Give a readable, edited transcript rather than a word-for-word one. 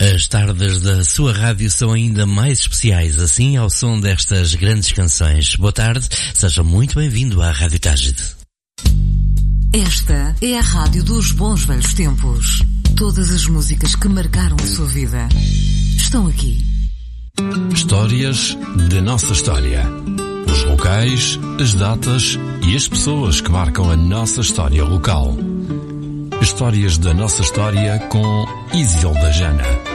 As tardes da sua rádio são ainda mais especiais, assim ao som destas grandes canções. Boa tarde, seja muito bem-vindo à Rádio Tágide. Esta é a rádio dos bons velhos tempos. Todas as músicas que marcaram a sua vida estão aqui. Histórias da nossa história. Os locais, as datas e as pessoas que marcam a nossa história local. Histórias da nossa história com Isilda Jana.